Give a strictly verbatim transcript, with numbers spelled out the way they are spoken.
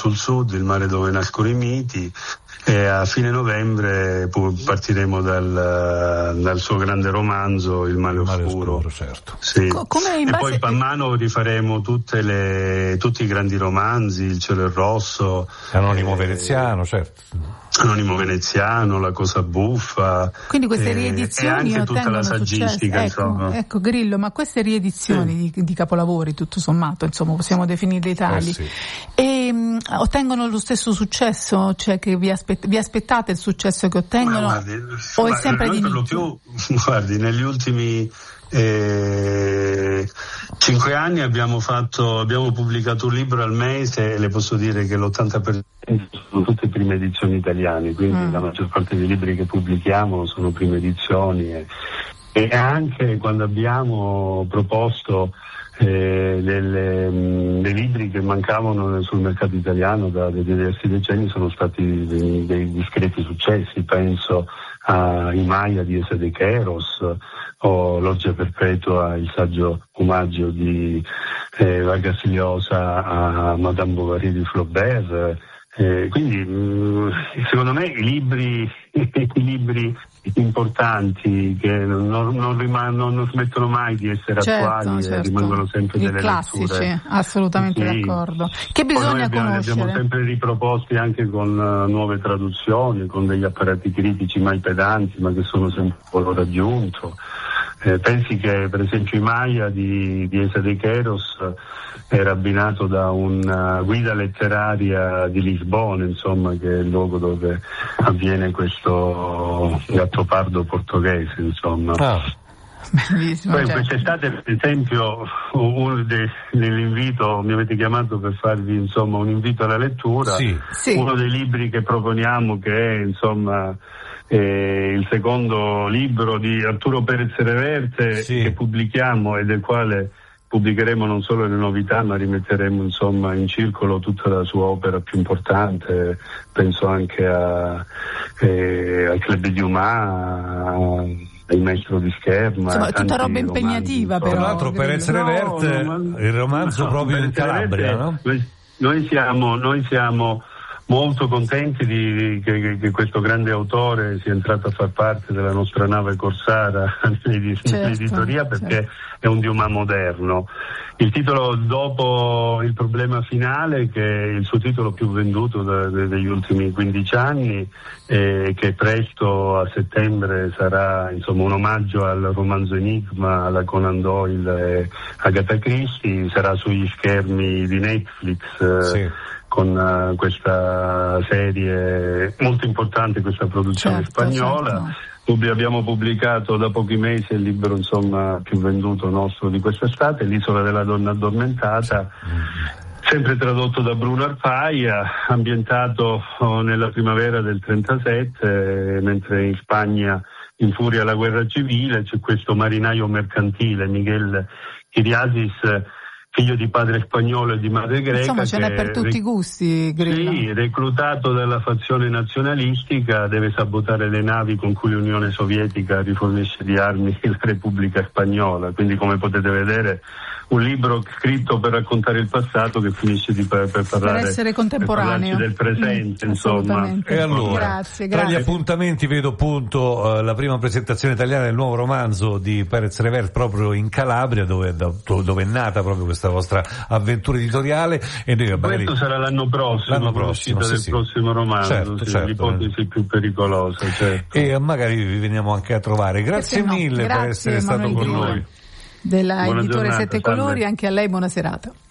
sul sud, il mare dove nascono i miti, e a fine novembre partiremo dal, dal suo grande romanzo Il mare, il mare oscuro, oscuro certo. Sì. Co- come in base... E poi man mano rifaremo tutte le, tutti i grandi romanzi, Il cielo è rosso, Anonimo eh, veneziano, certo. Anonimo veneziano, La cosa buffa. Quindi queste riedizioni e anche tutta la saggistica, ecco, insomma. Ecco Grillo, ma queste riedizioni sì. di, di capolavori, tutto sommato, insomma, possiamo definirli tali, eh sì. e mh, ottengono lo stesso successo, cioè che vi, aspett- vi aspettate il successo che ottengono, guardi, o è sempre di per lo più, guardi, negli ultimi Eh, cinque anni abbiamo fatto abbiamo pubblicato un libro al mese e le posso dire che l'ottanta per cento sono tutte prime edizioni italiane, quindi mm. la maggior parte dei libri che pubblichiamo sono prime edizioni e, e anche quando abbiamo proposto eh, delle, mh, dei libri che mancavano sul mercato italiano da, da diversi decenni sono stati dei, dei discreti successi. Penso a I Maya di Esa de Queiroz o L'orgia perpetua, il saggio omaggio di eh, Vargas Llosa a Madame Bovary di Flaubert. Eh, quindi mh, secondo me i libri i libri importanti che non, non, rimangono, non smettono mai di essere certo, attuali certo. e rimangono sempre I delle classici, letture. Assolutamente sì. D'accordo. Che bisogna abbiamo, conoscere? Li abbiamo sempre riproposti anche con uh, nuove traduzioni, con degli apparati critici mai pedanti, ma che sono sempre un valore aggiunto. Eh, pensi che per esempio I Maya di, di Esa de Queiroz era abbinato da una guida letteraria di Lisbona, insomma, che è il luogo dove avviene questo gattopardo portoghese, insomma. Ah. Bellissimo, poi certo. quest'estate per esempio uno dei, dell'invito, mi avete chiamato per farvi insomma un invito alla lettura, sì. Sì. Uno dei libri che proponiamo, che è insomma eh, il secondo libro di Arturo Perez Reverte, sì. che pubblichiamo e del quale pubblicheremo non solo le novità, ma rimetteremo insomma in circolo tutta la sua opera più importante. Penso anche a, eh, al Club di Dumas, Il maestro di scherma, insomma tutta roba impegnativa. Romanzi, però tra l'altro Perez Reverte, no, no, il romanzo no, proprio in Calabria, no? Noi, noi siamo noi siamo molto contenti di che, che questo grande autore sia entrato a far parte della nostra nave corsara nell'editoria, certo, perché certo. è un Dumas moderno. Il titolo dopo Il problema finale, che è il suo titolo più venduto da, de, degli ultimi quindici anni, e che presto a settembre sarà insomma un omaggio al romanzo Enigma, alla Conan Doyle e Agatha Christie, sarà sugli schermi di Netflix. Sì. Con uh, questa serie molto importante, questa produzione certo, spagnola. Certo. Abbiamo pubblicato da pochi mesi il libro insomma più venduto nostro di quest'estate, L'isola della donna addormentata, sempre tradotto da Bruno Arpaia, ambientato oh, nella primavera del trentasette, mentre in Spagna infuria la guerra civile. C'è questo marinaio mercantile, Miguel Chiriasis, figlio di padre spagnolo e di madre greca. Insomma ce n'è per tutti i gusti, Grillo. Sì, reclutato dalla fazione nazionalistica, deve sabotare le navi con cui l'Unione Sovietica rifornisce di armi la Repubblica Spagnola. Quindi, come potete vedere, un libro scritto per raccontare il passato che finisce di per, per parlare per essere contemporaneo, per del presente, mm, insomma. E allora, grazie, tra grazie. gli appuntamenti vedo appunto uh, la prima presentazione italiana del nuovo romanzo di Perez Reverte proprio in Calabria, dove, dove è nata proprio questa vostra avventura editoriale. E noi magari... Questo sarà l'anno prossimo, l'anno prossimo l'uscita sì, del sì. prossimo romanzo, certo, sì, certo. l'ipotesi più pericolosa, certo. E magari vi veniamo anche a trovare. Grazie no? mille Grazie, per essere Emanuele stato con Grillo, noi. Della Buona editore giornata, Sette salve. Colori, anche a lei buona serata.